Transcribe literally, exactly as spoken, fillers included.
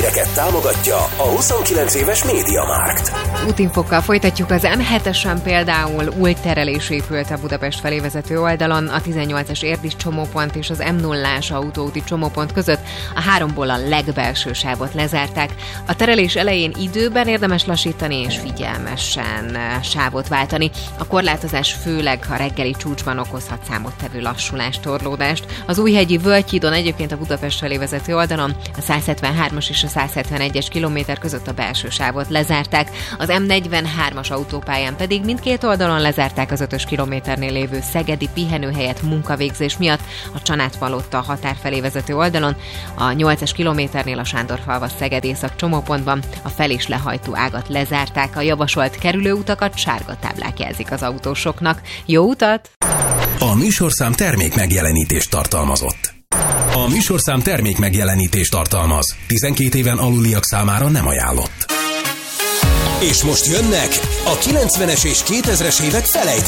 híreket támogatja a huszonkilenc éves MediaMarkt. Útinfokkal folytatjuk. Az em hetesen például új terelés épült a Budapest felé vezető oldalon, a tizennyolcas Érdi csomópont és az em nullás autóúti csomópont között a háromból a legbelső sávot lezárták. A terelés elején időben érdemes lassítani és figyelmesen sávot váltani. A korlátozás főleg a reggeli csúcsban okozhat számottevő lassulást, torlódást. Az Újhegyi Völgyhídon egyébként a Budapest felé vezető oldalon a száz hetvenhármas és a száz hetvenegyes kilométer között a belső sávot lezárták. Az em negyvenhármas autópályán pedig mindkét oldalon lezárták az ötös kilométernél lévő szegedi pihenőhelyet munkavégzés miatt. A Csanád-Valotta a határ felé vezető oldalon, a nyolcas kilométernél a Sándorfalva Szeged észak csomópontban a fel- és lehajtó ágat lezárták. A javasolt kerülőutakat sárga táblák jelzik az autósoknak. Jó utat! A műsorszám termék megjelenítést tartalmazott. A műsorszám termék megjelenítést tartalmaz. tizenkét éven aluliak számára nem ajánlott. És most jönnek a kilencvenes és kétezres évek felejtő